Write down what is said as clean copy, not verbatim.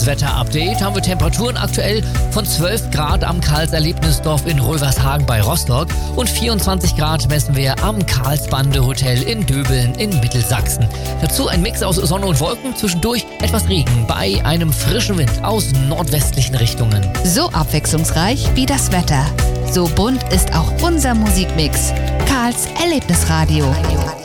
Das Wetter-Update haben wir Temperaturen aktuell von 12 Grad am Karls-Erlebnisdorf in Rövershagen bei Rostock und 24 Grad messen wir am Karlsbande-Hotel in Döbeln in Mittelsachsen. Dazu ein Mix aus Sonne und Wolken, zwischendurch etwas Regen bei einem frischen Wind aus nordwestlichen Richtungen. So abwechslungsreich wie das Wetter. So bunt ist auch unser Musikmix. Karls Erlebnisradio.